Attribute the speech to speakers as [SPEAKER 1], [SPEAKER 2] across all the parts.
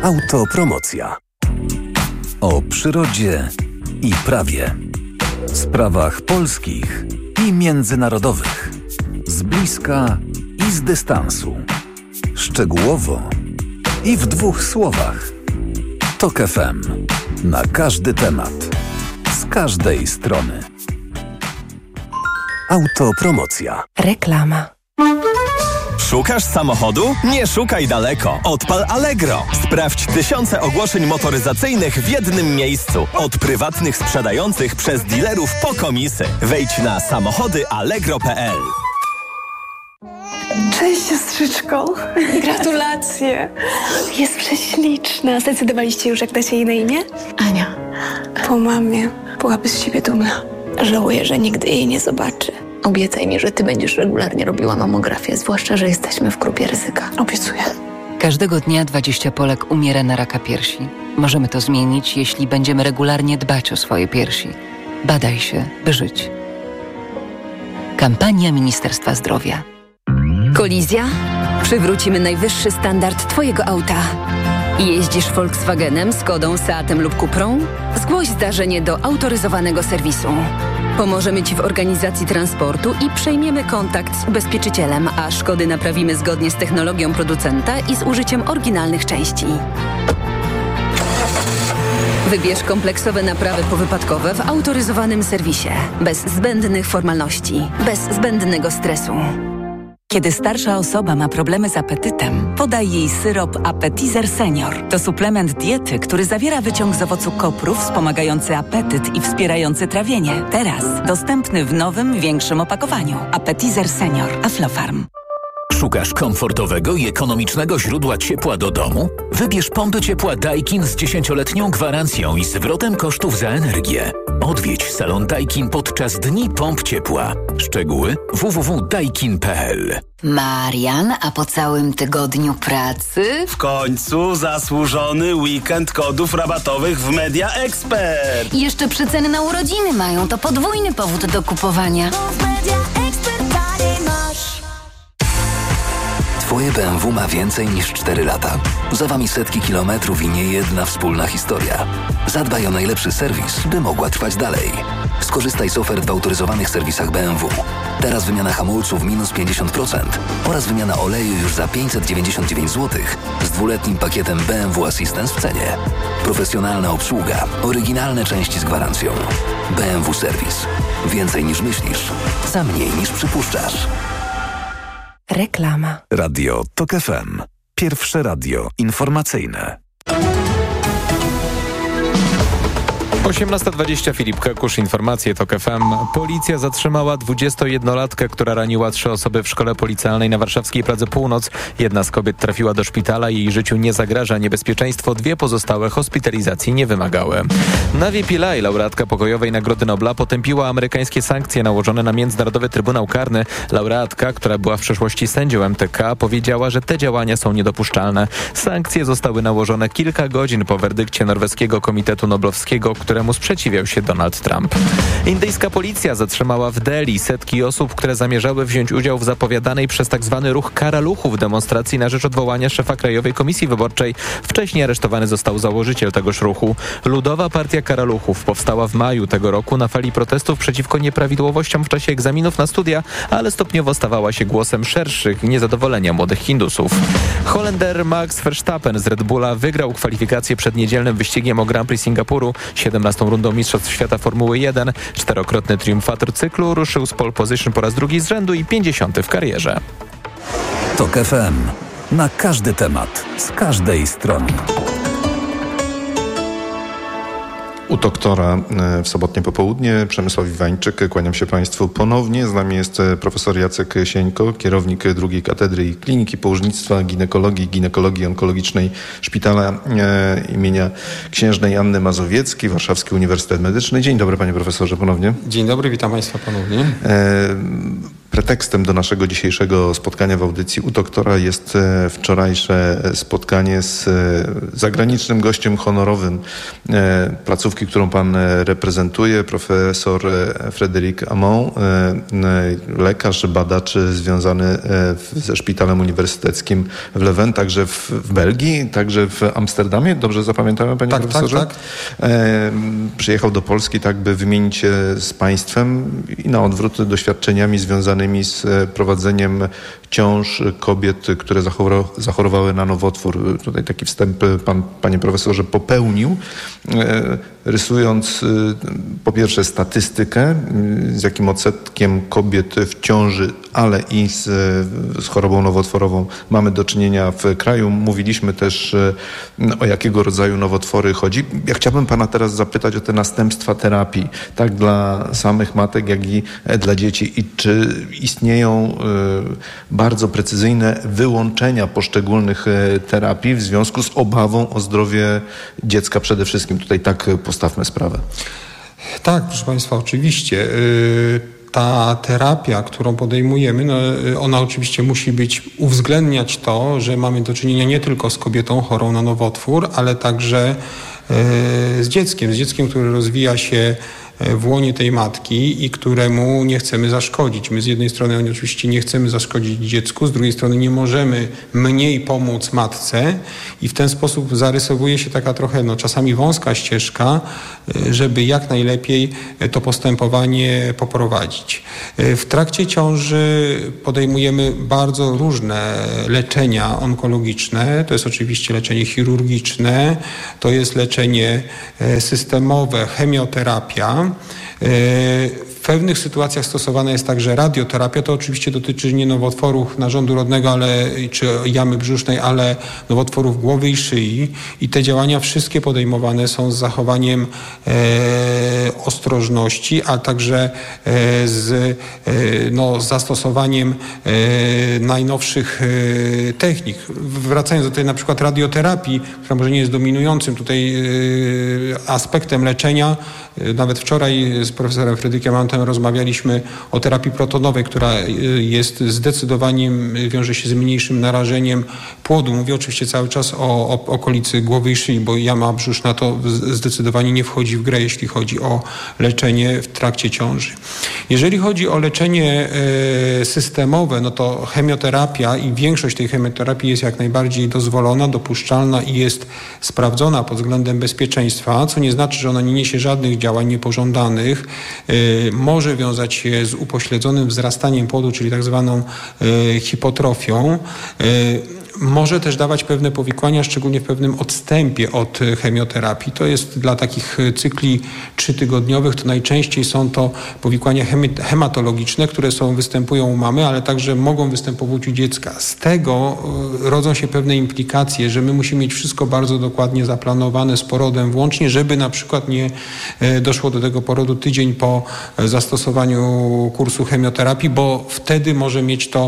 [SPEAKER 1] Autopromocja. O przyrodzie i prawie. Sprawach polskich i międzynarodowych. Z bliska i z dystansu. Szczegółowo i w 2 słowach. TOK FM. Na każdy temat. Z każdej strony. Autopromocja.
[SPEAKER 2] Reklama.
[SPEAKER 3] Szukasz samochodu? Nie szukaj daleko. Odpal Allegro. Sprawdź tysiące ogłoszeń motoryzacyjnych w jednym miejscu. Od prywatnych sprzedających przez dealerów po komisy. Wejdź na samochodyallegro.pl.
[SPEAKER 4] Cześć, siostrzyczko. Gratulacje. Jest prześliczna. Zdecydowaliście już, jak dacie jej na imię?
[SPEAKER 2] Ania.
[SPEAKER 4] Po mamie. Byłaby z siebie dumna.
[SPEAKER 2] Żałuję, że nigdy jej nie zobaczy. Obiecaj mi, że ty będziesz regularnie robiła mamografię, zwłaszcza, że jesteśmy w grupie ryzyka.
[SPEAKER 4] Obiecuję.
[SPEAKER 5] Każdego dnia 20 Polek umiera na raka piersi. Możemy to zmienić, jeśli będziemy regularnie dbać o swoje piersi. Badaj się, by żyć. Kampania Ministerstwa Zdrowia.
[SPEAKER 6] Kolizja? Przywrócimy najwyższy standard twojego auta. Jeździsz Volkswagenem, Skodą, Seatem lub Cuprą? Zgłoś zdarzenie do autoryzowanego serwisu. Pomożemy ci w organizacji transportu i przejmiemy kontakt z ubezpieczycielem, a szkody naprawimy zgodnie z technologią producenta i z użyciem oryginalnych części. Wybierz kompleksowe naprawy powypadkowe w autoryzowanym serwisie. Bez zbędnych formalności, bez zbędnego stresu.
[SPEAKER 7] Kiedy starsza osoba ma problemy z apetytem, podaj jej syrop Appetizer Senior. To suplement diety, który zawiera wyciąg z owocu kopru wspomagający apetyt i wspierający trawienie. Teraz dostępny w nowym, większym opakowaniu. Appetizer Senior. Aflofarm.
[SPEAKER 8] Szukasz komfortowego i ekonomicznego źródła ciepła do domu? Wybierz pompy ciepła Daikin z 10-letnią gwarancją i zwrotem kosztów za energię. Odwiedź salon Daikin podczas Dni Pomp Ciepła. Szczegóły www.daikin.pl.
[SPEAKER 9] Marian, a po całym tygodniu pracy?
[SPEAKER 10] W końcu zasłużony weekend kodów rabatowych w Media Expert.
[SPEAKER 9] I jeszcze przeceny na urodziny mają, to podwójny powód do kupowania.
[SPEAKER 1] Twoje BMW ma więcej niż 4 lata. Za wami setki kilometrów i niejedna wspólna historia. Zadbaj o najlepszy serwis, by mogła trwać dalej. Skorzystaj z ofert w autoryzowanych serwisach BMW. Teraz wymiana hamulców minus 50% oraz wymiana oleju już za 599 zł z 2-letnim pakietem BMW Assistance w cenie. Profesjonalna obsługa, oryginalne części z gwarancją. BMW Serwis. Więcej niż myślisz, za mniej niż przypuszczasz.
[SPEAKER 2] Reklama.
[SPEAKER 1] Radio TOK FM. Pierwsze radio informacyjne.
[SPEAKER 11] 18:20, Filip Kekusz, informacje TOK FM. Policja zatrzymała 21-latkę, która raniła 3 osoby w szkole policjalnej na warszawskiej Pradze Północ. Jedna z kobiet trafiła do szpitala, jej życiu nie zagraża niebezpieczeństwo, 2 pozostałe hospitalizacji nie wymagały. Navi Pillay, laureatka pokojowej Nagrody Nobla, potępiła amerykańskie sankcje nałożone na Międzynarodowy Trybunał Karny. Laureatka, która była w przeszłości sędzią MTK, powiedziała, że te działania są niedopuszczalne. Sankcje zostały nałożone kilka godzin po werdykcie Norweskiego Komitetu Noblowskiego, któremu sprzeciwiał się Donald Trump. Indyjska policja zatrzymała w Delhi setki osób, które zamierzały wziąć udział w zapowiadanej przez tzw. ruch Karaluchów demonstracji na rzecz odwołania szefa Krajowej Komisji Wyborczej. Wcześniej aresztowany został założyciel tegoż ruchu. Ludowa Partia Karaluchów powstała w maju tego roku na fali protestów przeciwko nieprawidłowościom w czasie egzaminów na studia, ale stopniowo stawała się głosem szerszych niezadowolenia młodych Hindusów. Holender Max Verstappen z Red Bulla wygrał kwalifikacje przed niedzielnym wyścigiem o Grand Prix Singapuru. 17. rundą Mistrzostw Świata Formuły 1. 4-krotny triumfator cyklu ruszył z pole position po raz drugi z rzędu i 50. w karierze.
[SPEAKER 1] TOK FM. Na każdy temat, z każdej strony.
[SPEAKER 12] U doktora w sobotnie popołudnie. Przemysław Iwańczyk, kłaniam się Państwu ponownie. Z nami jest profesor Jacek Sieńko, kierownik drugiej katedry i Kliniki Położnictwa, Ginekologii Onkologicznej Szpitala imienia Księżnej Anny Mazowieckiej, Warszawski Uniwersytet Medyczny. Dzień dobry, panie profesorze, ponownie.
[SPEAKER 13] Dzień dobry, witam Państwa ponownie.
[SPEAKER 12] Pretekstem do naszego dzisiejszego spotkania w audycji u doktora jest wczorajsze spotkanie z zagranicznym gościem honorowym placówki, którą pan reprezentuje, profesor Frédéric Hamon, lekarz, badacz związany ze Szpitalem Uniwersyteckim w Leuven, także w Belgii, także w Amsterdamie. Dobrze zapamiętałem, panie profesorze?
[SPEAKER 13] Tak.
[SPEAKER 12] Przyjechał do Polski, tak by wymienić się z państwem i na odwrót doświadczeniami związanymi z prowadzeniem ciąż kobiet, które zachorowały na nowotwór. Tutaj taki wstęp pan, panie profesorze, popełnił, rysując po pierwsze statystykę, z jakim odsetkiem kobiet w ciąży, ale i z chorobą nowotworową mamy do czynienia w kraju. Mówiliśmy też, o jakiego rodzaju nowotwory chodzi. Ja chciałbym pana teraz zapytać o te następstwa terapii, tak dla samych matek, jak i dla dzieci. I czy istnieją bardzo precyzyjne wyłączenia poszczególnych terapii w związku z obawą o zdrowie dziecka przede wszystkim? Tutaj tak postawmy sprawę.
[SPEAKER 13] Tak, proszę państwa, oczywiście. Ta terapia, którą podejmujemy, ona oczywiście musi uwzględniać to, że mamy do czynienia nie tylko z kobietą chorą na nowotwór, ale także z dzieckiem, które rozwija się w łonie tej matki i któremu nie chcemy zaszkodzić. My z jednej strony oczywiście nie chcemy zaszkodzić dziecku, z drugiej strony nie możemy mniej pomóc matce i w ten sposób zarysowuje się taka trochę czasami wąska ścieżka, żeby jak najlepiej to postępowanie poprowadzić. W trakcie ciąży podejmujemy bardzo różne leczenia onkologiczne. To jest oczywiście leczenie chirurgiczne, to jest leczenie systemowe, chemioterapia. W pewnych sytuacjach stosowana jest także radioterapia. To oczywiście dotyczy nie nowotworów narządu rodnego czy jamy brzusznej, ale nowotworów głowy i szyi. I te działania wszystkie podejmowane są z zachowaniem ostrożności, a także z zastosowaniem najnowszych technik. Wracając do tej na przykład radioterapii, która może nie jest dominującym tutaj aspektem leczenia, nawet wczoraj z profesorem Frédéricem Hamonem rozmawialiśmy o terapii protonowej, która jest zdecydowanie, wiąże się z mniejszym narażeniem płodu. Mówię oczywiście cały czas o okolicy głowy i szyi, bo jama brzuszna to zdecydowanie nie wchodzi w grę, jeśli chodzi o leczenie w trakcie ciąży. Jeżeli chodzi o leczenie systemowe, to chemioterapia i większość tej chemioterapii jest jak najbardziej dozwolona, dopuszczalna i jest sprawdzona pod względem bezpieczeństwa, co nie znaczy, że ona nie niesie żadnych działań niepożądanych. Może wiązać się z upośledzonym wzrastaniem płodu, czyli tak zwaną hipotrofią. Może też dawać pewne powikłania, szczególnie w pewnym odstępie od chemioterapii. To jest dla takich cykli 3-tygodniowych, to najczęściej są to powikłania hematologiczne, które występują u mamy, ale także mogą występować u dziecka. Z tego rodzą się pewne implikacje, że my musimy mieć wszystko bardzo dokładnie zaplanowane z porodem włącznie, żeby na przykład nie doszło do tego porodu tydzień po zastosowaniu kursu chemioterapii, bo wtedy może mieć to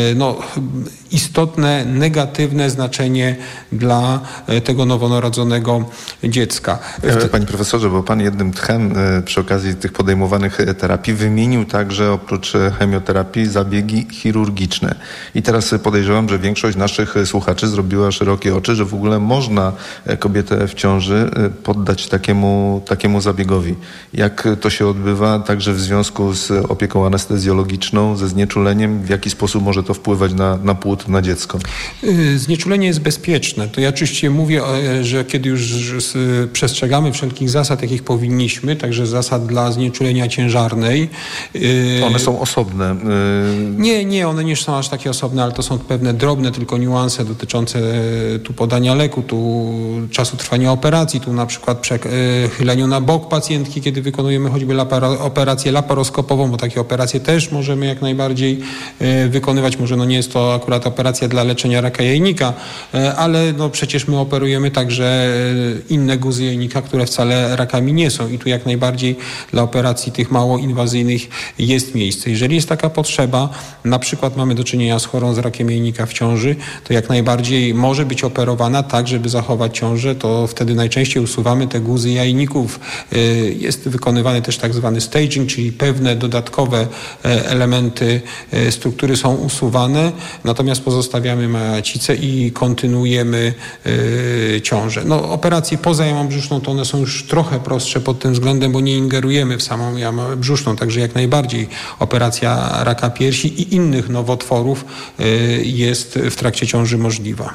[SPEAKER 13] istotne, negatywne znaczenie dla tego nowonarodzonego dziecka.
[SPEAKER 12] Panie profesorze, bo pan jednym tchem przy okazji tych podejmowanych terapii wymienił także oprócz chemioterapii zabiegi chirurgiczne. I teraz podejrzewam, że większość naszych słuchaczy zrobiła szerokie oczy, że w ogóle można kobietę w ciąży poddać takiemu zabiegowi. Jak to się odbywa także w związku z opieką anestezjologiczną, ze znieczuleniem? W jaki sposób może to wpływać na płód, na dziecko?
[SPEAKER 13] Znieczulenie jest bezpieczne. To ja oczywiście mówię, że kiedy już przestrzegamy wszelkich zasad, jakich powinniśmy, także zasad dla znieczulenia ciężarnej.
[SPEAKER 12] One są osobne?
[SPEAKER 13] Nie, one nie są aż takie osobne, ale to są pewne drobne tylko niuanse dotyczące tu podania leku, tu czasu trwania operacji, tu na przykład przechyleniu na bok pacjentki, kiedy wykonujemy choćby operację laparoskopową, bo takie operacje też możemy jak najbardziej wykonywać. Może nie jest to akurat operacja dla leczenia raka jajnika, ale no przecież my operujemy także inne guzy jajnika, które wcale rakami nie są i tu jak najbardziej dla operacji tych mało inwazyjnych jest miejsce. Jeżeli jest taka potrzeba, na przykład mamy do czynienia z chorą z rakiem jajnika w ciąży, to jak najbardziej może być operowana tak, żeby zachować ciążę, to wtedy najczęściej usuwamy te guzy jajników. Jest wykonywany też tak zwany staging, czyli pewne dodatkowe elementy struktury są usuwane, natomiast pozostawiamy majacicę i kontynuujemy ciążę. No, operacje poza jamą brzuszną to one są już trochę prostsze pod tym względem, bo nie ingerujemy w samą jamę brzuszną, także jak najbardziej operacja raka piersi i innych nowotworów jest w trakcie ciąży możliwa.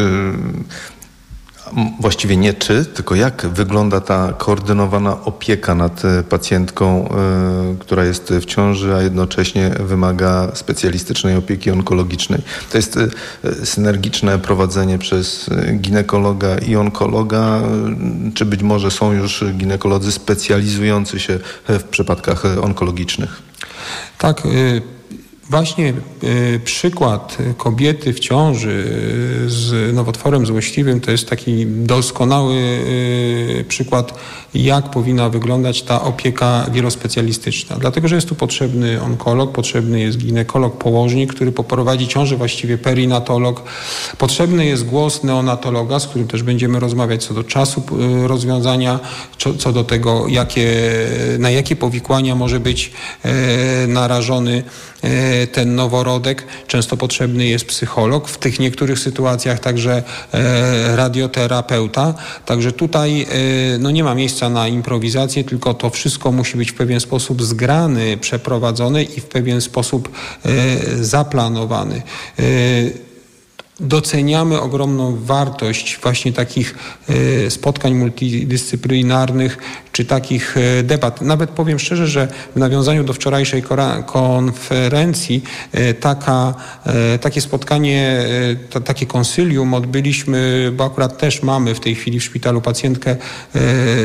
[SPEAKER 12] Właściwie nie czy, tylko jak wygląda ta koordynowana opieka nad pacjentką, która jest w ciąży, a jednocześnie wymaga specjalistycznej opieki onkologicznej. To jest synergiczne prowadzenie przez ginekologa i onkologa, czy być może są już ginekolodzy specjalizujący się w przypadkach onkologicznych?
[SPEAKER 13] Tak, właśnie przykład kobiety w ciąży z nowotworem złośliwym to jest taki doskonały przykład, jak powinna wyglądać ta opieka wielospecjalistyczna. Dlatego, że jest tu potrzebny onkolog, potrzebny jest ginekolog, położnik, który poprowadzi ciążę, właściwie perinatolog. Potrzebny jest głos neonatologa, z którym też będziemy rozmawiać co do czasu rozwiązania, co do tego, na jakie powikłania może być narażony ten noworodek. Często potrzebny jest psycholog, w tych niektórych sytuacjach także radioterapeuta. Także tutaj no nie ma miejsca na improwizację, tylko to wszystko musi być w pewien sposób zgrany, przeprowadzone i w pewien sposób zaplanowany. Doceniamy ogromną wartość właśnie takich spotkań multidyscyplinarnych czy takich debat. Nawet powiem szczerze, że w nawiązaniu do wczorajszej konferencji takie spotkanie, takie konsylium odbyliśmy, bo akurat też mamy w tej chwili w szpitalu pacjentkę